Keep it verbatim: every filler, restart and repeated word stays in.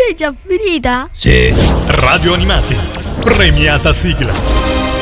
è già finita? Sì. Radio Animati, premiata sigla.